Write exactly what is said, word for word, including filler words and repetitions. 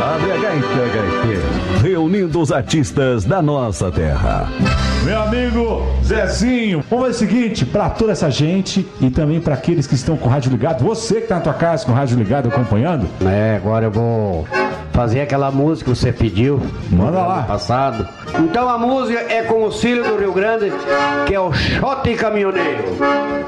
Abre a gaita, gaiteiro, reunindo os artistas da nossa terra. Meu amigo Zezinho, vamos fazer o seguinte, para toda essa gente e também para aqueles que estão com o rádio ligado, você que tá na tua casa com o rádio ligado acompanhando. É, agora eu vou fazer aquela música que você pediu. Manda lá. Passado. Então a música é com o Cílio do Rio Grande, que é o Xote Caminhoneiro.